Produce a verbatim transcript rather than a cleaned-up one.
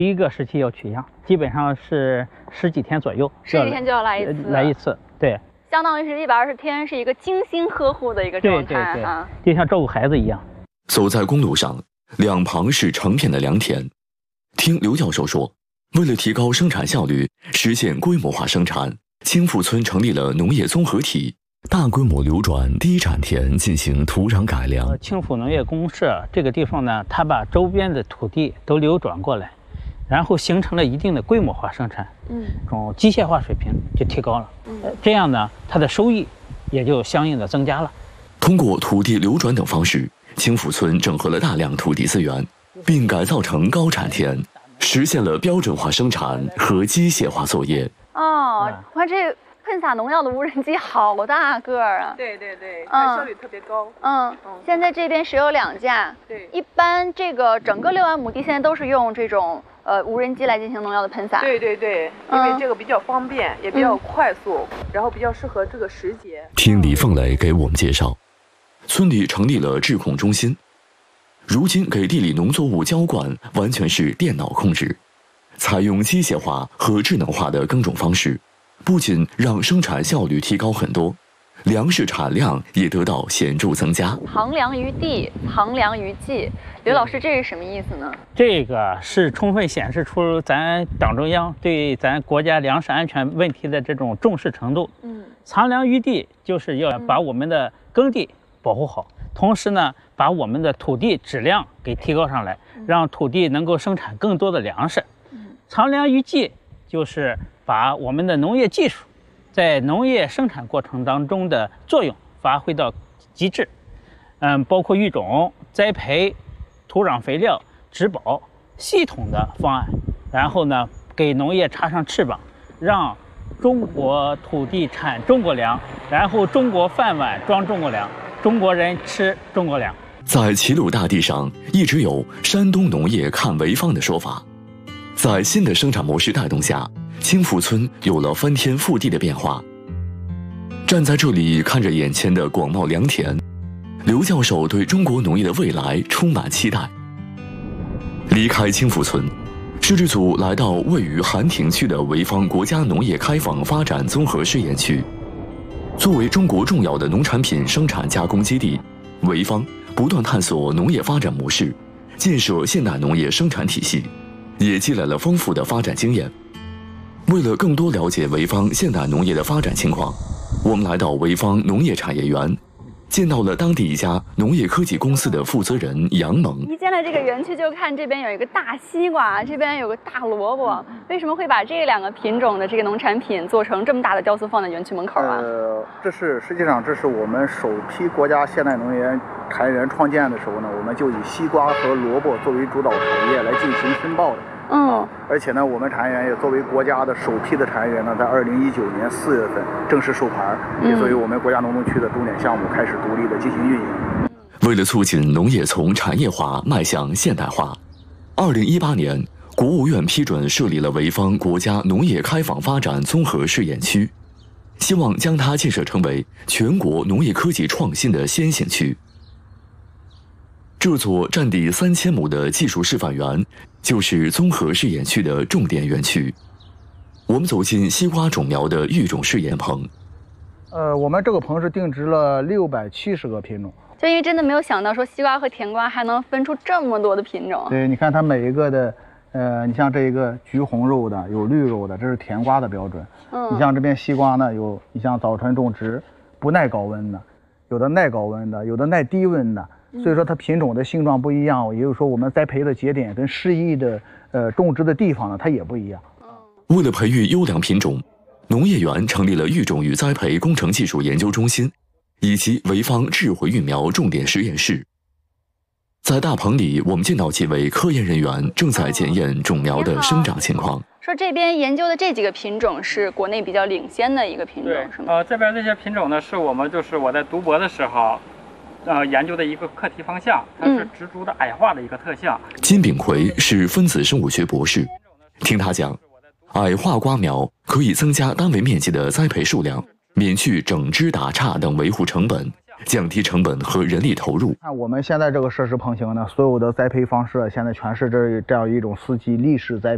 一个时期要取样，基本上是十几天左右， 十几天就要来一次， 来一次，对， 相当于是一百二十天是一个精心呵护的一个状态， 对对对啊， 就像照顾孩子一样。 走在公路上，两旁是成片的良田。听刘教授说，为了提高生产效率，实现规模化生产，青富村成立了农业综合体，大规模流转低产田进行土壤改良。 呃，青富农业公社这个地方呢，它把周边的土地都流转过来，然后形成了一定的规模化生产，嗯，这种机械化水平就提高了，嗯，呃、这样呢，它的收益也就相应的增加了。 通过土地流转等方式，青富村整合了大量土地资源，并改造成高产田，实现了标准化生产和机械化作业。 哦，我看这喷洒农药的无人机好大个儿啊！ 对对对，它效率特别高。 嗯，嗯现在这边只有两架。对，一般这个整个六万亩地现在都是用这种呃无人机来进行农药的喷洒。 对对对，因为这个比较方便，嗯、也比较快速，嗯、然后比较适合这个时节。 听李凤磊给我们介绍，村里成立了质控中心，如今给地里农作物浇灌完全是电脑控制，采用机械化和智能化的耕种方式。不仅让生产效率提高很多，粮食产量也得到显著增加。 藏粮于地，藏粮于技。刘老师，这是什么意思呢？ 这个是充分显示出咱党中央对咱国家粮食安全问题的这种重视程度。嗯，藏粮于地就是要把我们的耕地保护好，嗯、同时呢，把我们的土地质量给提高上来，嗯、让土地能够生产更多的粮食。嗯，藏粮于技就是把我们的农业技术在农业生产过程当中的作用发挥到极致，嗯，包括育种、栽培、土壤肥料、植保系统的方案，然后呢，给农业插上翅膀，让中国土地产中国粮，然后中国饭碗装中国粮，中国人吃中国粮。 在齐鲁大地上，一直有山东农业看潍坊的说法。在新的生产模式带动下，青富村有了翻天覆地的变化。站在这里看着眼前的广袤良田，刘教授对中国农业的未来充满期待。离开青富村，摄制组来到位于韩亭区的潍坊国家农业开放发展综合试验区。作为中国重要的农产品生产加工基地，潍坊不断探索农业发展模式，建设现代农业生产体系，也积累了丰富的发展经验。为了更多了解潍坊现代农业的发展情况，我们来到潍坊农业产业园，见到了当地一家农业科技公司的负责人杨萌。 一进来这个园区就看这边有一个大西瓜，这边有个大萝卜，为什么会把这两个品种的这个农产品做成这么大的雕塑放在园区门口啊？ 呃，这是实际上这是我们首批国家现代农业产业园创建的时候呢，我们就以西瓜和萝卜作为主导产业来进行申报的。嗯、啊，而且呢，我们产业园也作为国家的首批的产业园呢，在二零一九年四月份正式授牌，也作为我们国家农动区的重点项目开始独立的进行运营。 为了促进农业从产业化迈向现代化，二零一八年，国务院批准设立了潍坊国家农业开放发展综合试验区，希望将它建设成为全国农业科技创新的先行区。这座占地三千亩的技术示范园，就是综合试验区的重点园区。我们走进西瓜种苗的育种试验棚。 呃，我们这个棚是定植了六百七十个品种。 就因为真的没有想到说西瓜和甜瓜还能分出这么多的品种。 对，你看它每一个的，呃，你像这一个橘红肉的，有绿肉的，这是甜瓜的标准。嗯。你像这边西瓜呢，有你像早春种植不耐高温的，有的耐高温的，有的耐低温的。所以说它品种的性状不一样，也就是说我们栽培的节点跟适宜的呃种植的地方呢，它也不一样。 为了培育优良品种，农业园成立了育种与栽培工程技术研究中心，以及潍坊智慧育苗重点实验室。在大棚里，我们见到几位科研人员正在检验种苗的生长情况。 说这边研究的这几个品种是国内比较领先的一个品种，是吗？ 呃，这边这些品种呢，是我们就是我在读博的时候。呃，研究的一个课题方向，它是植株的矮化的一个特性。 嗯、金炳奎是分子生物学博士，听他讲，矮化瓜苗可以增加单位面积的栽培数量，免去整枝打杈等维护成本，降低成本和人力投入。 看我们现在这个设施棚型呢，所有的栽培方式现在全是这这样一种四季立式栽培。